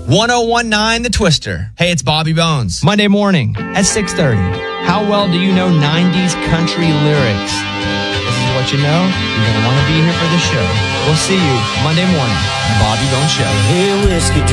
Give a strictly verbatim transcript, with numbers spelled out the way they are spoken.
ten nineteen The Twister. Hey, it's Bobby Bones. Monday morning at six thirty. How well do you know nineties country lyrics? This is what you know. You're going to want to be here for the show. We'll see you Monday morning on the Bobby Bones Show. Hey, whiskey